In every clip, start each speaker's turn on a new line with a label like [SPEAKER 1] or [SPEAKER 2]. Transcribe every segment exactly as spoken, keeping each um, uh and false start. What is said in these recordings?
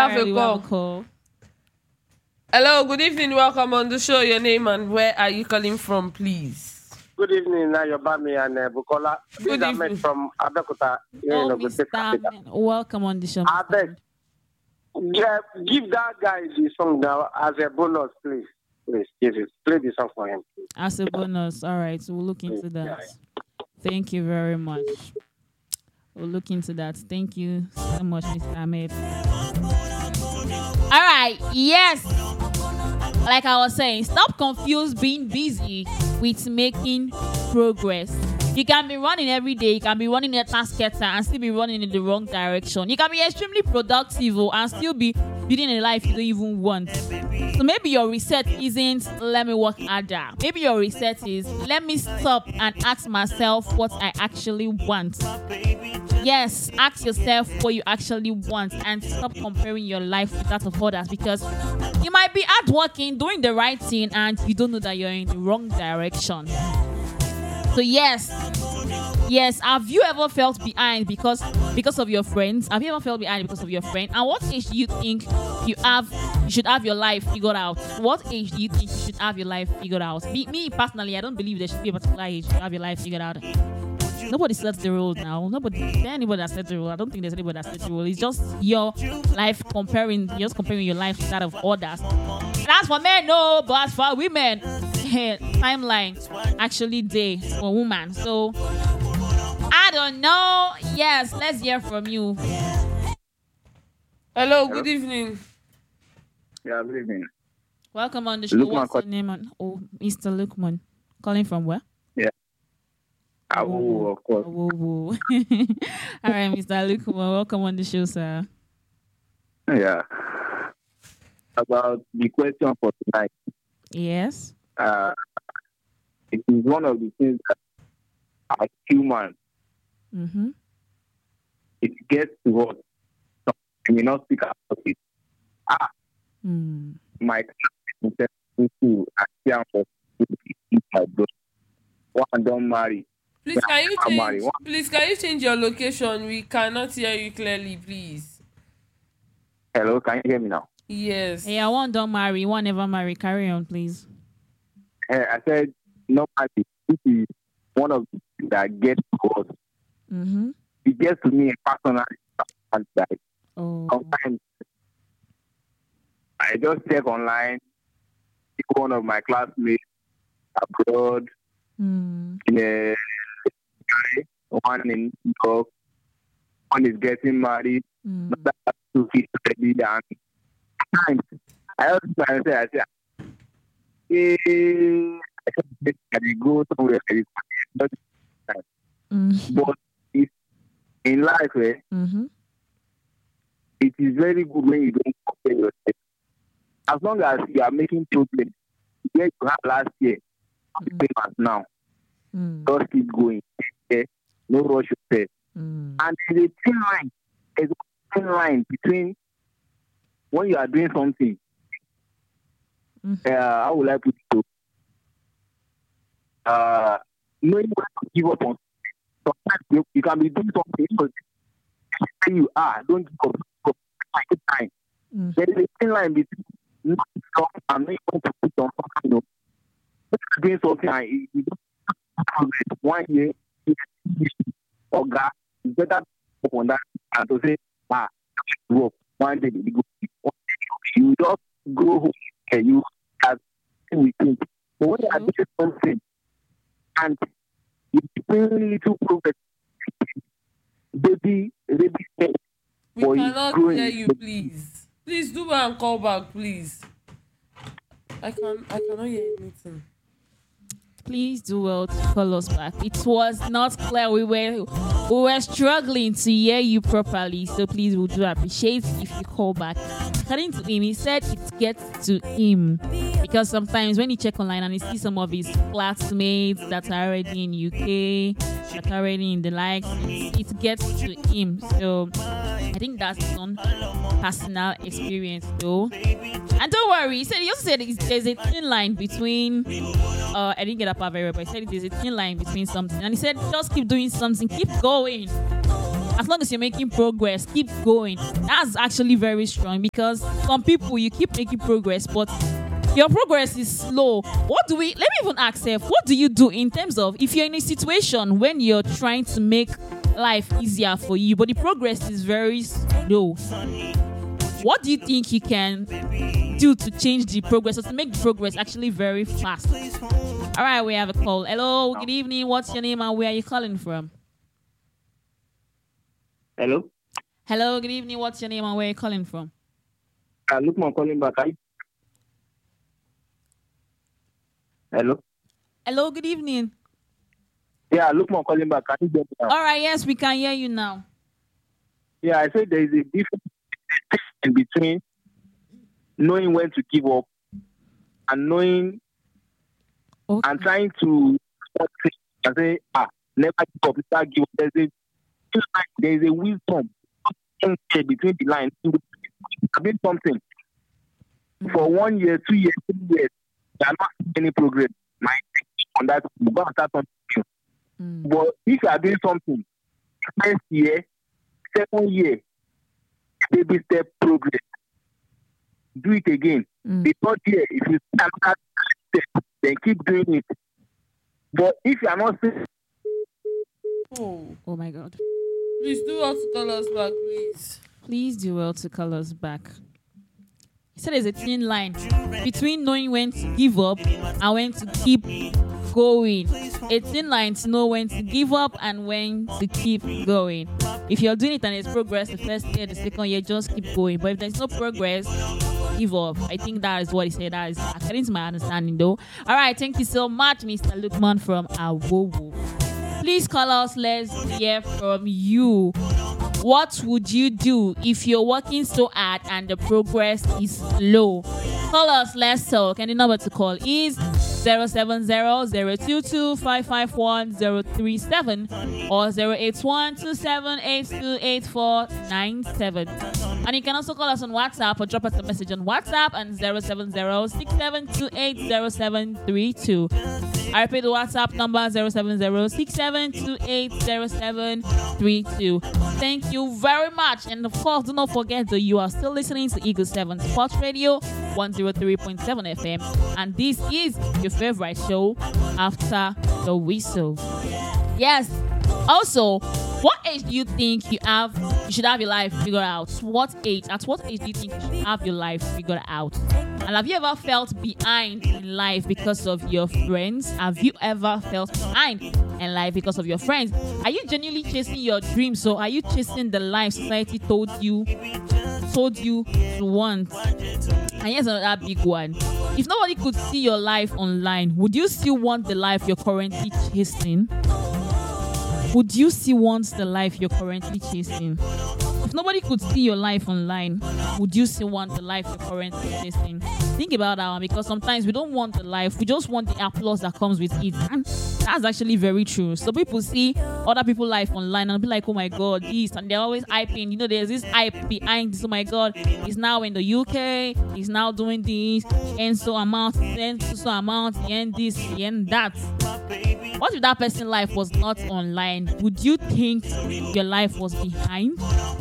[SPEAKER 1] have
[SPEAKER 2] Alright,
[SPEAKER 1] a
[SPEAKER 2] we
[SPEAKER 1] call.
[SPEAKER 2] have a call.
[SPEAKER 1] Hello, good evening. Welcome on the show. Your name and where are you calling from, please?
[SPEAKER 3] Good evening, Nayobami and uh, Bukola. This
[SPEAKER 1] Good
[SPEAKER 3] is Ahmed
[SPEAKER 1] evening.
[SPEAKER 3] from Abeokuta. here in
[SPEAKER 2] Oh,
[SPEAKER 3] Ogun
[SPEAKER 2] Mister
[SPEAKER 3] State capital.
[SPEAKER 2] Ahmed, welcome on the show.
[SPEAKER 3] I
[SPEAKER 2] Mister
[SPEAKER 3] beg, yeah, give that guy the song now as a bonus, please. Please, give it. Play the song for him. Please.
[SPEAKER 2] As a bonus. All right, so we'll look into that. Thank you very much. We'll look into that. Thank you so much, Mister Ahmed. All right, yes. Like I was saying, stop confused being busy with making progress. You can be running every day, you can be running a task getter and still be running in the wrong direction. You can be extremely productive and still be building a life you don't even want. So maybe your reset isn't let me work harder. Maybe your reset is let me stop and ask myself what I actually want. Yes, ask yourself what you actually want and stop comparing your life with that of others, because you might be hardworking, doing the right thing, and you don't know that you're in the wrong direction. So yes, yes. Have you ever felt behind because because of your friends? Have you ever felt behind because of your friend? And what age do you think you have? You should have your life figured out. What age do you think you should have your life figured out? Me, me personally, I don't believe there should be a particular age to have your life figured out. Nobody sets the rules now. Nobody, is there anybody that sets the rule? I don't think there's anybody that sets the rule. It's just your life comparing, you're just comparing your life to that of others. That's for men, no, but for women, timeline actually day for woman. So I don't know. Yes, let's hear from you.
[SPEAKER 1] Hello, good evening.
[SPEAKER 3] Yeah, good evening.
[SPEAKER 2] Welcome on the show.
[SPEAKER 3] Lukman
[SPEAKER 2] What's
[SPEAKER 3] call-
[SPEAKER 2] your name? On, oh, Mister Lukman. Calling from where?
[SPEAKER 3] I will, of course.
[SPEAKER 2] Whoa, whoa. All right, Mister Lukman. Welcome on the show, sir.
[SPEAKER 3] Yeah. About the question for tonight,
[SPEAKER 2] Yes.
[SPEAKER 3] uh, it is one of the things that as human,
[SPEAKER 2] Mm-hmm.
[SPEAKER 3] it gets to us. We may not speak about it. Ah,
[SPEAKER 2] Mm.
[SPEAKER 3] my class to I for my brother. One don't marry.
[SPEAKER 1] Please, can you
[SPEAKER 3] I'm married.
[SPEAKER 1] change?
[SPEAKER 3] One-
[SPEAKER 1] Please, can you change your location? We cannot hear you clearly, please.
[SPEAKER 3] Hello, can you hear me now?
[SPEAKER 1] Yes.
[SPEAKER 2] Hey, I want don't marry. One never marry. Carry on, please.
[SPEAKER 3] Hey, I said normally this is one of the things that gets to us.
[SPEAKER 2] Mm-hmm.
[SPEAKER 3] It gets to me personally. Like
[SPEAKER 2] Oh.
[SPEAKER 3] sometimes I just check online, see one of my classmates abroad,
[SPEAKER 2] Mm.
[SPEAKER 3] in a, one in New York, one is getting married,
[SPEAKER 2] Mm.
[SPEAKER 3] another two kids already, and sometimes I also say, I say, eh, I said, I will go somewhere, but
[SPEAKER 2] Mm.
[SPEAKER 3] but it's, in life, eh,
[SPEAKER 2] Mm-hmm.
[SPEAKER 3] it is very good when you don't compare yourself. As long as you are making progress, where you had last year, the same as now,
[SPEAKER 2] Mm.
[SPEAKER 3] just keep going. Okay? No rush yourself.
[SPEAKER 2] Mm.
[SPEAKER 3] And there's a thin line. There's a thin line between when you are doing something.
[SPEAKER 2] Mm.
[SPEAKER 3] Uh, how will I put it? Uh, knowing when to give up on. Sometimes you, you can be doing something, but where you are, don't give up. Give up. Take time.
[SPEAKER 2] Mm.
[SPEAKER 3] There is a thin line between not stop and not want to put on something. You know, doing something and you you don't progress. One year, you or God, it's better to work on that and to say, ah, work. One day you go, you just go home and you have we think. But when you are doing something and you bring little progress, baby, baby step.
[SPEAKER 1] We
[SPEAKER 3] Boy,
[SPEAKER 1] cannot
[SPEAKER 3] growing.
[SPEAKER 1] hear you, please. Please do and call back, please. I can I cannot hear anything.
[SPEAKER 2] Please do well to call us back. It was not clear. We were we were struggling to hear you properly. So please, we do appreciate if you call back. According to him, he said it gets to him because sometimes when you check online and you see some of his classmates that are already in U K, that are already in the likes, it, it gets to him. So I think that's his own personal experience, though. And don't worry, he said he also said it's- there's a thin line between. Uh, I didn't get that part very well, but he said there's a thin line between something, and he said just keep doing something, keep going. As long as you're making progress, keep going. That's actually very strong, because some people, you keep making progress, but your progress is slow. What do we, let me even ask you, what do you do in terms of, if you're in a situation when you're trying to make life easier for you, but the progress is very slow, what do you think you can do to change the progress, or to make the progress actually very fast? All right, we have a call. Hello, good evening. What's your name and where are you calling from?
[SPEAKER 3] Hello?
[SPEAKER 2] Hello, good evening. What's your name and where are you calling from?
[SPEAKER 3] Uh, look, I'm calling back. I... Hello?
[SPEAKER 2] Hello, good evening.
[SPEAKER 3] Yeah, look, I'm calling back. Can you get me now?
[SPEAKER 2] All right, yes, we can hear you now.
[SPEAKER 3] Yeah, I said there is a difference between knowing when to give up and knowing
[SPEAKER 2] Okay.
[SPEAKER 3] and trying to and say, ah, never give up, never give up. There's a there is a wisdom between the lines. I mean something. For one year, two years, three years, you are not seeing any progress. My on that, you go and start something.
[SPEAKER 2] Mm.
[SPEAKER 3] But if you are doing something, first year, second year, baby step progress. Do it again.
[SPEAKER 2] Mm.
[SPEAKER 3] The third year, if you see another step, then keep doing it. But if you are not saying,
[SPEAKER 1] Oh,
[SPEAKER 2] Oh my God.
[SPEAKER 1] please do want to call us back, please.
[SPEAKER 2] Please do well to call us back. He said there's a thin line between knowing when to give up and when to keep going. A thin line to know when to give up and when to keep going. If you're doing it and there's progress the first year, the second year, just keep going. But if there's no progress, give up. I think that is what he said. That is according to my understanding, though. All right, thank you so much, Mister Lukman from Awowo. Please call us. Let's hear from you. What would you do if you're working so hard and the progress is slow? Call us. Let's talk. And the number to call is zero seven zero, zero two two, five five one, zero three seven or zero eight one, two seven eight two, eight four nine seven. And you can also call us on WhatsApp or drop us a message on WhatsApp and zero seven zero, six seven two eight, zero seven three two. I repeat the WhatsApp number zero seven zero, six seven two eight, zero seven three two. Thank you very much. And of course, do not forget that you are still listening to Eagle seven Sports Radio one oh three point seven F M. And this is your favorite show, After the Whistle. Yes. Also, what age do you think you have you should have your life figured out? What age? At what age do you think you should have your life figured out? And have you ever felt behind in life because of your friends? Have you ever felt behind in life because of your friends? Are you genuinely chasing your dreams, or are you chasing the life society told you told you to want? And here's another big one. If nobody could see your life online, would you still want the life you're currently chasing? Would you still want the life you're currently chasing? If nobody could see your life online, would you still want the life you're currently chasing? Think about that one, because sometimes we don't want the life, we just want the applause that comes with it. And that's actually very true. So people see other people's life online and be like, oh my God, this, and they're always hyping. You know, there's this hype behind this. Oh my God, he's now in the U K, he's now doing this, and so amount, and so amount, and this, and that. What if that person's life was not online? Would you think your life was behind?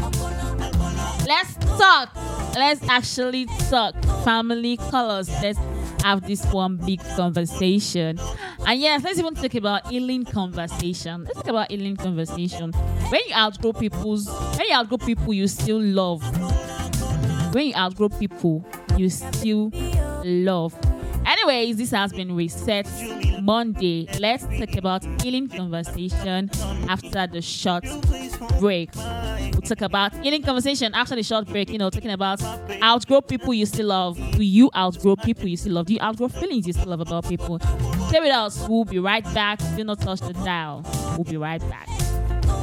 [SPEAKER 2] Let's talk. Let's actually talk. Family colors. Let's have this one big conversation. And yes, let's even talk about healing conversation. Let's talk about healing conversation. When you outgrow people's, when you outgrow people you still love. When you outgrow people you still love. Anyways, this has been Reset Monday. Let's talk about healing conversation after the short break. We'll talk about healing conversation after the short break. You know, talking about outgrow people you still love. Do you outgrow people you still love? Do you outgrow feelings you still love about people? Stay with us. We'll be right back. Do not touch the dial. We'll be right back.